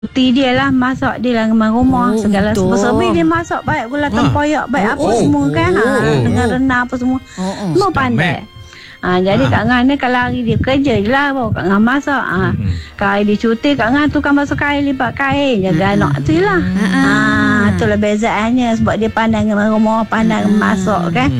Cuti dia lah, masak dia lah dengan rumah. Segala serba-serbi dia masak. Baik pula tempoyak, baik apa semua kan. Dengan renang apa semua. Semua pandai. Jadi Kak Ngah ni kalau hari dia kerja je lah, bawa Kak Ngah masak. Kalau hari dia cuti, Kak Ngah tukang masuk kain, lipat kain, jaga anak tu lah. Itulah bezaannya, sebab dia pandai dengan rumah, pandai masak kan.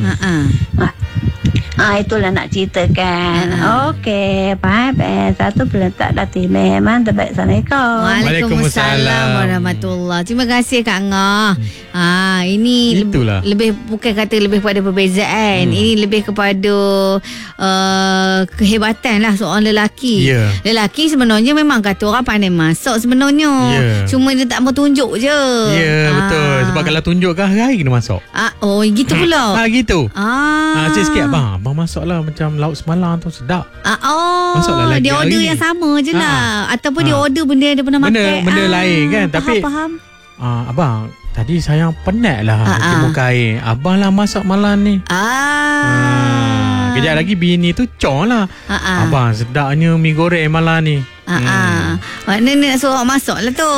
Itulah nak ceritakan. Okey, baik. Satu peletak dati memang terbaik. Assalamualaikum. Waalaikumsalam warahmatullahi. Terima kasih Kak Ngah. Ini lebih bukan kata lebih pada perbezaan. Ini lebih kepada kehebatan lah seorang lelaki. Lelaki sebenarnya memang kata orang pandai masak sebenarnya. Cuma dia tak mau tunjuk je. Betul. Sebab kalau tunjuk kan hari kena masak. Gitu pula. Gitu. Sikit abang masak lah macam lauk semalam tu sedap. Masaklah lagi dia order yang sama je lah. Ataupun dia order benda yang dia pernah makan. Benda lain kan. Tapi faham. Abang tadi sayang penat lah temu kain. Abang lah masak malam ni. Kejap lagi bini tu cong lah. Abang sedapnya mi goreng malam ni. Maknanya nak suruh masak lah tu.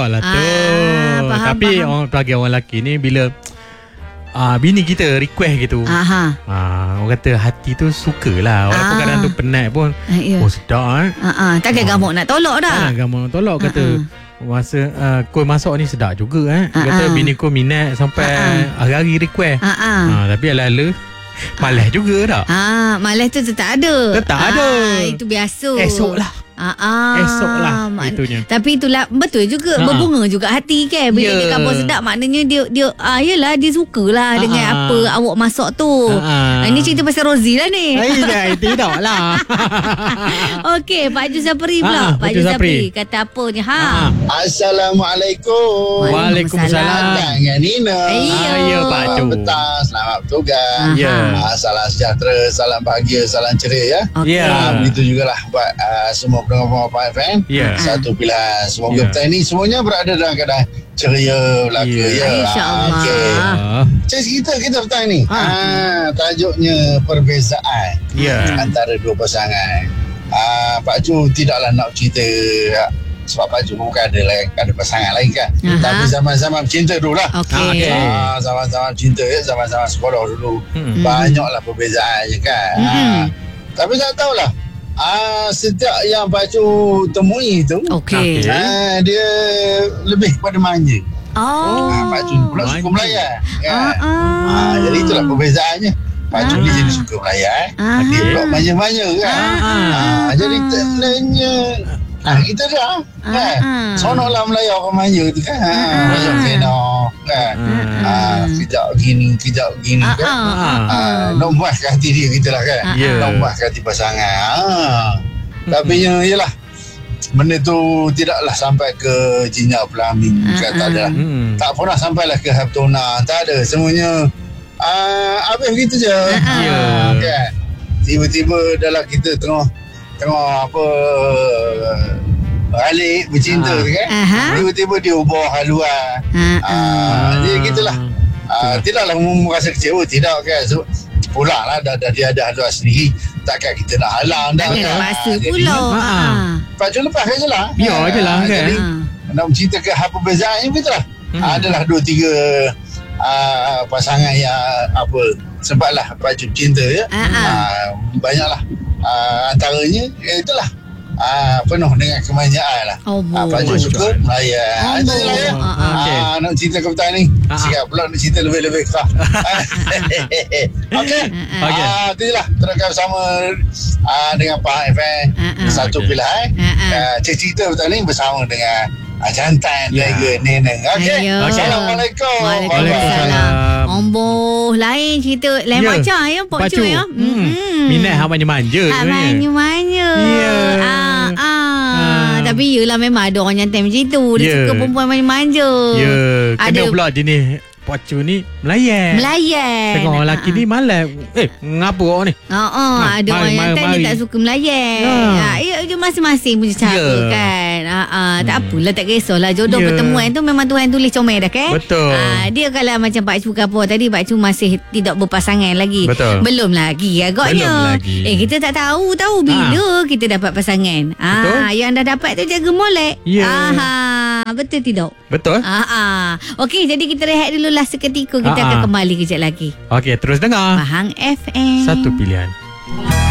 Tapi bagi orang lelaki ni bila bini kita request gitu, orang kata hati tu suka lah. Walaupun kadang tu penat pun, sedap takkan gamuk nak tolak dah. Gamuk nak tolak. Kata masa kau masak ni sedap juga kata bini kau minat sampai hari-hari request. Tapi ala-ala malas juga tak? Malas tu tetap ada. Itu biasa. Esok lah. Esok lah itunya. Tapi itulah betul juga, berbunga juga hati kan. Bila dia kabar sedap, maknanya dia yelah dia sukalah dengan apa awak masak tu. Ini cerita pasal Rozi lah ni. Tidak lah. Okey, Pak Ju Sapri pula. Pak Ju Sapri kata apa ni? Assalamualaikum. Waalaikumsalam. Dengan Nina. Ya Pak Ju. Petang, selamat bertugas. Salam sejahtera, salam bahagia, salam ceria ya. Begitu jugalah buat semua pendengar Pak FM. Satu pilihan. Semoga petang ini semuanya berada dalam keadaan ceria belaka. InsyaAllah. Cerita kita petang ni. Tajuknya perbezaan antara dua pasangan. Pak Ju tidaklah nak cerita sebab Pak Ju bukan ada pasangan lain kan. Tapi zaman-zaman cinta dulu lah. Zaman-zaman cinta zaman-zaman sekolah dulu. Banyaklah perbezaannya kan. Tapi tak tahulah. Setiap yang Pak Ju temui tu, dia lebih kepada manja. Pak Ju pula suka melayan kan? Jadi itulah perbezaannya. Pak Ju ni jadi suka melayan, dia pula manja-manja kan? Jadi tentunya kita dah kan? Sonoklah melayan orang manja tu kan? Macam Fena kan? Kejap gini kan? Nak memuaskan hati dia kita lah kan? Nak memuaskan hati pasangan. Tapi yelah, benda tu tidaklah sampai ke jinjang pelamin. Tak ada. Tak pernah sampailah ke haptona. Tak ada. Semuanya habis begitu je. Kan? Tiba-tiba dalam kita tengah apa balik bercinta kan, tiba-tiba dia ubah haluan. Jadi gitulah. Tidaklah merasa kecewa, tidak kan. So, pulang lah dah dia ada haluan sendiri, takkan kita nak halang dah. Takkan nak paksa pula. Pak Ju lepas je lah. Biar je lah kan. Jadi nak menceritakan apa perbezaannya begitulah. Adalah 2-3 pasangan yang apa sempatlah Pak Ju cinta ya. Banyaklah antaranya itulah penuh dengan kemanjaan lah. Pak Ju suka melayan. Nak cerita ke petang ni. Siap pula nak cerita lebih-lebih kah. Okey. Itu je lah. Teruskan bersama dengan Pak FM. Satu pilihan. Cerita petang ni bersama dengan jantan Tiger Neneng. Okey. Assalamualaikum. Waalaikumsalam. Omboh, lain cerita lain macam ya Pak Ju ya. Minat hak manja-manja. Manja-manja. Tapi yelah memang ada orang jantan macam itu. Dia suka perempuan manja-manja. Kena pula jenis Pak Ju ni melayan. Tengok orang lelaki ni malas. Ngapa orang ni? Ada orang jantan dia tak suka melayan. Dia masing-masing punya cara kan. Tak apalah, tak kisahlah. Jodoh pertemuan tu memang Tuhan tulis comel dah kan. Betul. Dia kalau macam Pak Ju apa tadi, Pak Ju masih tidak berpasangan lagi. Betul. Belum lagi agaknya. Kita tak tahu bila kita dapat pasangan. Yang dah dapat tu jaga molek. Betul tidak? Betul. Okey, jadi kita rehat dulu lah seketika. Kita akan kembali kejap lagi. Okey, terus dengar Pahang FM. Satu pilihan.